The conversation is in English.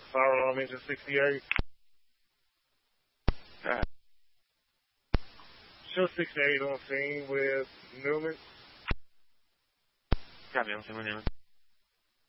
Firearm engine 68. Show 68 on scene with Newman. Copy, on scene with Newman.